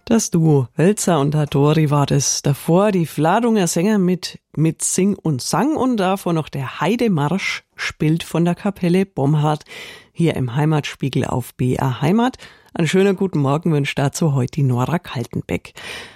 Das Duo Hölzer und Hattori war das. Davor die Vladunger Sänger mit Sing und Sang und davor noch der Heidemarsch, spielt von der Kapelle Bomhard hier im Heimatspiegel auf BR Heimat. Einen schönen guten Morgen wünscht dazu heute die Nora Kaltenbeck.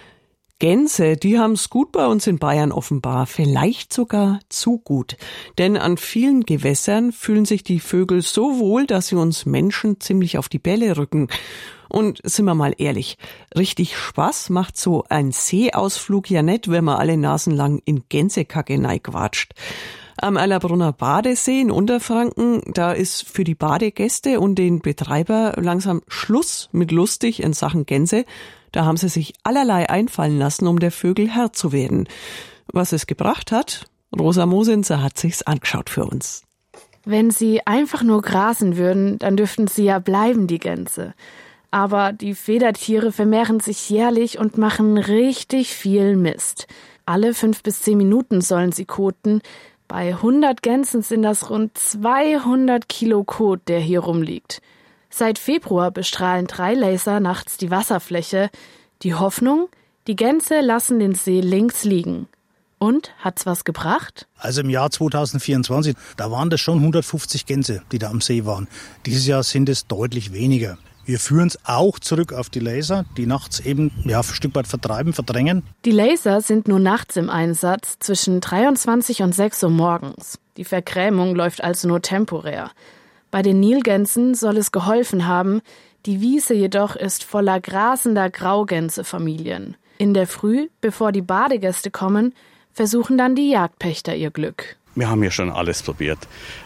Gänse, die haben's gut bei uns in Bayern offenbar, vielleicht sogar zu gut. Denn an vielen Gewässern fühlen sich die Vögel so wohl, dass sie uns Menschen ziemlich auf die Bälle rücken. Und sind wir mal ehrlich, richtig Spaß macht so ein Seeausflug ja nicht, wenn man alle Nasen lang in Gänsekacke neiquatscht. Am Erlabrunner Badesee in Unterfranken, da ist für die Badegäste und den Betreiber langsam Schluss mit lustig in Sachen Gänse. Da haben sie sich allerlei einfallen lassen, um der Vögel Herr zu werden. Was es gebracht hat, Rosa Mosinzer hat sich's angeschaut für uns. Wenn sie einfach nur grasen würden, dann dürften sie ja bleiben, die Gänse. Aber die Federtiere vermehren sich jährlich und machen richtig viel Mist. Alle 5 bis 10 Minuten sollen sie koten. Bei 100 Gänsen sind das rund 200 Kilo Kot, der hier rumliegt. Seit Februar bestrahlen 3 Laser nachts die Wasserfläche. Die Hoffnung, die Gänse lassen den See links liegen. Und, hat's was gebracht? Also im Jahr 2024, da waren das schon 150 Gänse, die da am See waren. Dieses Jahr sind es deutlich weniger. Wir führen es auch zurück auf die Laser, die nachts eben ein Stück weit verdrängen. Die Laser sind nur nachts im Einsatz, zwischen 23 und 6 Uhr morgens. Die Vergrämung läuft also nur temporär. Bei den Nilgänsen soll es geholfen haben, die Wiese jedoch ist voller grasender Graugänsefamilien. In der Früh, bevor die Badegäste kommen, versuchen dann die Jagdpächter ihr Glück. Wir haben ja schon alles probiert.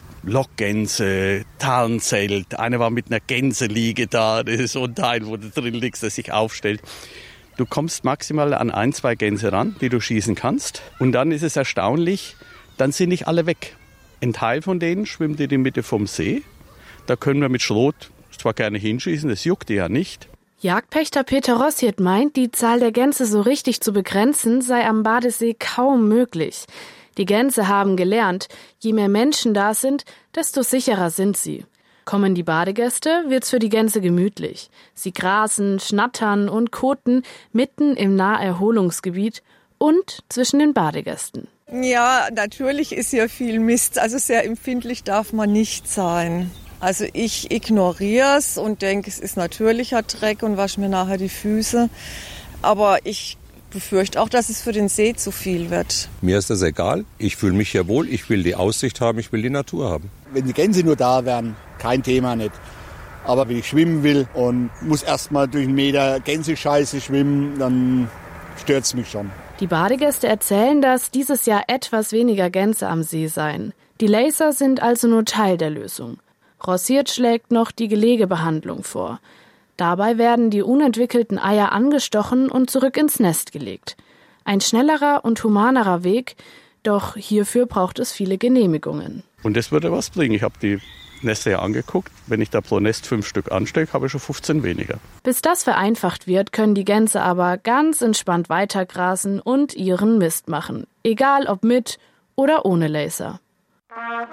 Lockgänse, Tarnzelt, einer war mit einer Gänseliege da, das ist so ein Teil, wo du drin liegst, das sich aufstellt. Du kommst maximal an 1-2 Gänse ran, die du schießen kannst. Und dann ist es erstaunlich, dann sind nicht alle weg. Ein Teil von denen schwimmt in die Mitte vom See. Da können wir mit Schrot zwar gerne hinschießen, das juckt die ja nicht. Jagdpächter Peter Rossiert meint, die Zahl der Gänse so richtig zu begrenzen, sei am Badesee kaum möglich. Die Gänse haben gelernt, je mehr Menschen da sind, desto sicherer sind sie. Kommen die Badegäste, wird's für die Gänse gemütlich. Sie grasen, schnattern und koten mitten im Naherholungsgebiet und zwischen den Badegästen. Ja, natürlich ist hier viel Mist, also sehr empfindlich darf man nicht sein. Also ich ignoriere es und denke, es ist natürlicher Dreck und wasche mir nachher die Füße. Aber ich befürchte auch, dass es für den See zu viel wird. Mir ist das egal. Ich fühle mich hier wohl. Ich will die Aussicht haben. Ich will die Natur haben. Wenn die Gänse nur da wären, kein Thema nicht. Aber wenn ich schwimmen will und muss erst mal durch 1 Meter Gänsescheiße schwimmen, dann stört es mich schon. Die Badegäste erzählen, dass dieses Jahr etwas weniger Gänse am See seien. Die Laser sind also nur Teil der Lösung. Rossiert schlägt noch die Gelegebehandlung vor. Dabei werden die unentwickelten Eier angestochen und zurück ins Nest gelegt. Ein schnellerer und humanerer Weg, doch hierfür braucht es viele Genehmigungen. Und das würde was bringen. Ich habe die Nester ja angeguckt. Wenn ich da pro Nest 5 Stück anstecke, habe ich schon 15 weniger. Bis das vereinfacht wird, können die Gänse aber ganz entspannt weitergrasen und ihren Mist machen. Egal ob mit oder ohne Laser.